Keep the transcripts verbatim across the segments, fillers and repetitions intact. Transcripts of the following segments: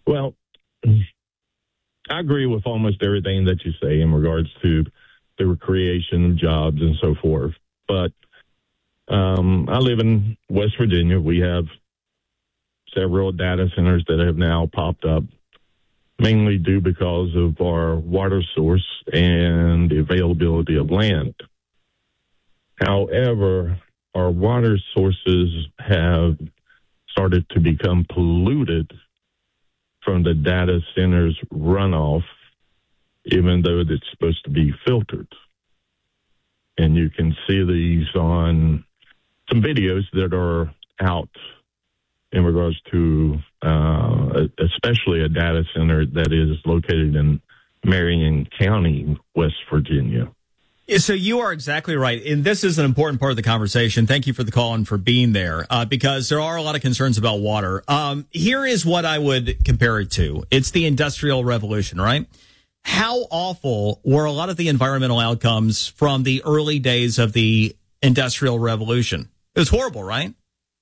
Well, I agree with almost everything that you say in regards to the creation of jobs and so forth. But um, I live in West Virginia. We have several data centers that have now popped up, mainly due because of our water source and the availability of land. However, our water sources have started to become polluted from the data center's runoff, even though it's supposed to be filtered. And you can see these on some videos that are out in regards to uh, especially a data center that is located in Marion County, West Virginia. Yeah, so you are exactly right. And this is an important part of the conversation. Thank you for the call and for being there, uh, because there are a lot of concerns about water. Um, here is what I would compare it to. It's the Industrial Revolution, right? How awful were a lot of the environmental outcomes from the early days of the Industrial Revolution? It was horrible, right?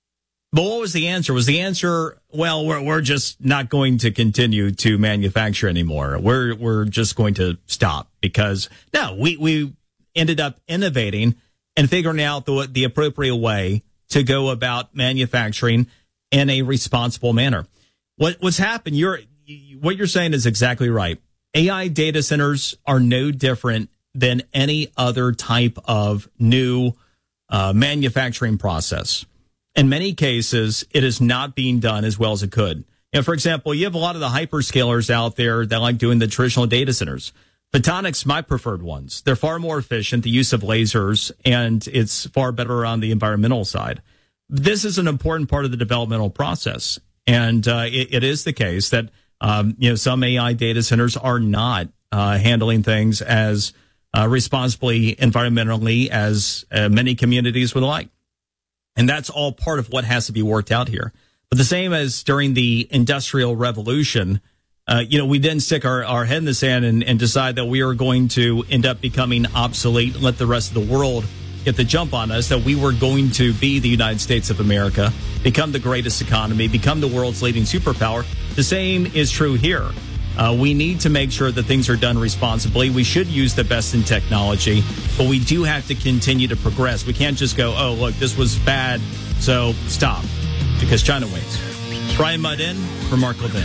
But what was the answer? Was the answer, well, we're, we're just not going to continue to manufacture anymore. We're, we're just going to stop because no, we, we, ended up innovating and figuring out the, the appropriate way to go about manufacturing in a responsible manner. What, what's happened, you're, what you're saying is exactly right. A I data centers are no different than any other type of new uh, manufacturing process. In many cases, it is not being done as well as it could. You know, for example, you have a lot of the hyperscalers out there that like doing the traditional data centers. Photonics, my preferred ones. They're far more efficient, the use of lasers, and it's far better on the environmental side. This is an important part of the developmental process. And uh, it, it is the case that um, you know some A I data centers are not uh, handling things as uh, responsibly environmentally as uh, many communities would like. And that's all part of what has to be worked out here. But the same as during the Industrial Revolution, Uh, you know, we didn't stick our, our head in the sand and, and decide that we were going to end up becoming obsolete and let the rest of the world get the jump on us, that we were going to be the United States of America, become the greatest economy, become the world's leading superpower. The same is true here. Uh, we need to make sure that things are done responsibly. We should use the best in technology, but we do have to continue to progress. We can't just go, oh, look, this was bad, so stop, because China wins. Brian Mudd in for Mark Levin.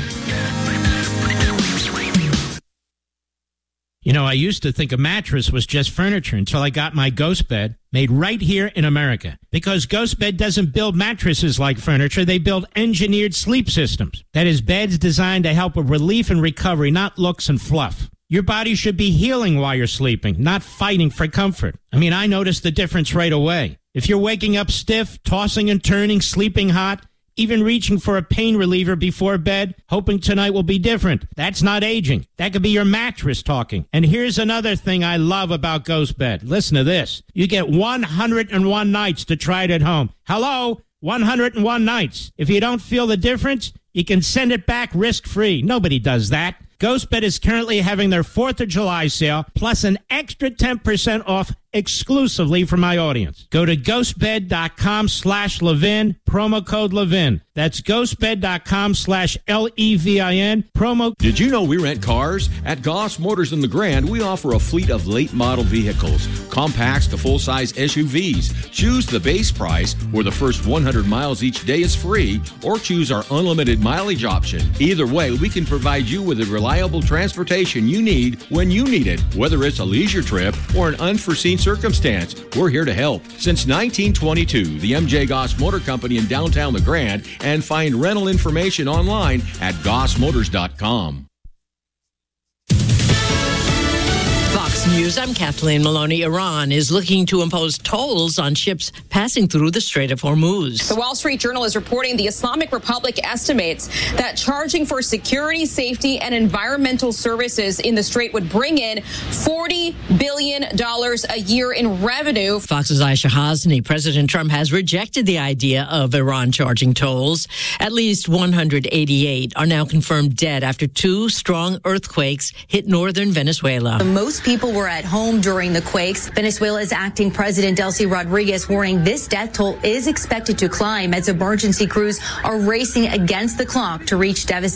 You know, I used to think a mattress was just furniture until I got my Ghost Bed made right here in America. Because Ghost Bed doesn't build mattresses like furniture, they build engineered sleep systems. That is, beds designed to help with relief and recovery, not looks and fluff. Your body should be healing while you're sleeping, not fighting for comfort. I mean, I noticed the difference right away. If you're waking up stiff, tossing and turning, sleeping hot, even reaching for a pain reliever before bed, hoping tonight will be different. That's not aging. That could be your mattress talking. And here's another thing I love about Ghost Bed. Listen to this. You get one hundred one nights to try it at home. Hello? one hundred one nights. If you don't feel the difference, you can send it back risk-free. Nobody does that. GhostBed is currently having their fourth of July sale, plus an extra ten percent off exclusively for my audience. Go to ghostbed.com slash Levin, promo code Levin. That's ghostbed.com slash L E V I N, promo. Did you know we rent cars? At Goss Motors in the Grand, we offer a fleet of late model vehicles, compacts to full-size S U Vs. Choose the base price, where the first one hundred miles each day is free, or choose our unlimited mileage option. Either way, we can provide you with a reliable transportation you need when you need it, whether it's a leisure trip or an unforeseen circumstance. We're here to help. Since nineteen twenty-two, the M J Goss Motor Company in downtown the Grand, and find rental information online at goss motors dot com. Fox News, I'm Kathleen Maloney. Iran is looking to impose tolls on ships passing through the Strait of Hormuz. The Wall Street Journal is reporting the Islamic Republic estimates that charging for security, safety, and environmental services in the Strait would bring in forty billion dollars a year in revenue. Fox's Aisha Hasni. President Trump has rejected the idea of Iran charging tolls. At least one hundred eighty-eight are now confirmed dead after two strong earthquakes hit northern Venezuela. Most people were at home during the quakes. Venezuela's acting president, Delcy Rodriguez, warning this death toll is expected to climb as emergency crews are racing against the clock to reach devastating